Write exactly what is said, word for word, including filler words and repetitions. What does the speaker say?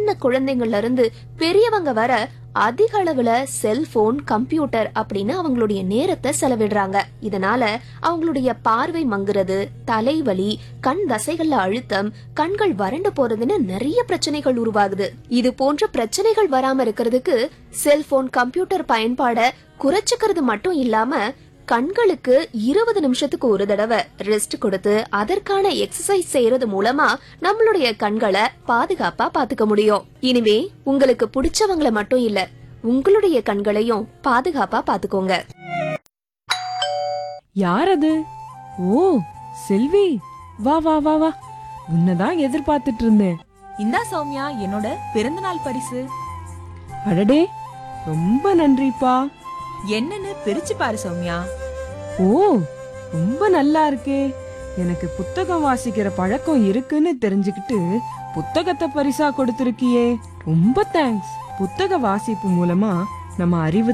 சின்ன குழந்தைங்கள்ல இருந்து பெரியவங்க வர அதிக அளவுல செல்போன், கம்ப்யூட்டர் அப்படின்னு அவங்களுடைய நேரத்தை செலவிடுறாங்க. இதனால அவங்களுடைய பார்வை மங்குறது, தலைவலி, கண் தசைகள்ல அழுத்தம், கண்கள் வறண்டு போறதுன்னு நிறைய பிரச்சனைகள் உருவாகுது. இது போன்ற பிரச்சனைகள் வராம இருக்கிறதுக்கு செல்போன், கம்ப்யூட்டர் பயன்பாட குறைச்சுக்கிறது மட்டும் இல்லாம கண்களுக்கு இருபது நிமிஷத்துக்கு ஒரு தடவை ரெஸ்ட் கொடுத்து அதற்கான எக்ஸசைஸ் செய்யறது மூலமா நம்மளுடைய கண்களை பாதுகாப்பா பாத்துக்க முடியும். இனிமே உங்களுக்கு பிடிச்சவங்களை மட்டும் இல்ல, உங்களுடைய கண்களையும் பாதுகாப்பா பாத்துக்கோங்க. யார் அது? ஓ செல்வி, வா வா வா வா, உன்னதான் எதிர்பார்த்துட்டு இருந்தேன். இந்தா சௌமியா, என்னோட பிறந்த நாள் பரிசு. அடடே, ரொம்ப நன்றிப்பா. என்னன்னு பிரிச்சு பாரு சௌமியா. ஓ, ரொம்ப நல்லா இருக்கே. எனக்கு புத்தகம் வாசிக்கிற பழக்கம் இருக்குன்னு தெரிஞ்சுக்கிட்டு புத்தகத்தை பரிசா கொடுத்திருக்கியே, ரொம்ப தேங்க்ஸ். புத்தக வாசிப்பு மூலமா நம்ம அறிவு